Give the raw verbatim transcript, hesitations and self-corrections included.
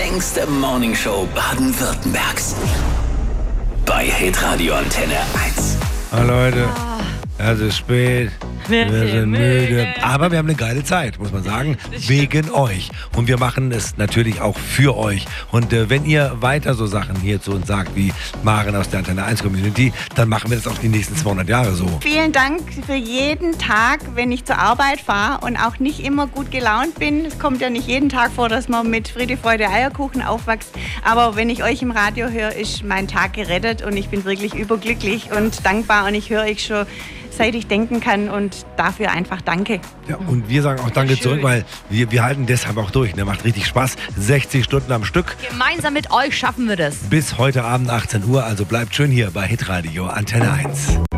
längste Morningshow Baden-Württembergs. Bei Hitradio Antenne eins. Ah, Leute, es ist spät. Wir sind müde. Aber wir haben eine geile Zeit, muss man sagen, wegen euch. Und wir machen es natürlich auch für euch. Und äh, wenn ihr weiter so Sachen hier zu uns sagt, wie Maren aus der Antenne eins Community, dann machen wir das auch die nächsten zweihundert Jahre so. Vielen Dank für jeden Tag, wenn ich zur Arbeit fahre und auch nicht immer gut gelaunt bin. Es kommt ja nicht jeden Tag vor, dass man mit Friede, Freude, Eierkuchen aufwächst. Aber wenn ich euch im Radio höre, ist mein Tag gerettet und ich bin wirklich überglücklich und dankbar. Und ich höre euch schon, seit ich denken kann, und dafür einfach danke. Ja, und wir sagen auch danke zurück, weil wir, wir halten deshalb auch durch. Ne? Macht richtig Spaß. sechzig Stunden am Stück. Gemeinsam mit euch schaffen wir das. Bis heute Abend achtzehn Uhr. Also bleibt schön hier bei Hitradio Antenne eins.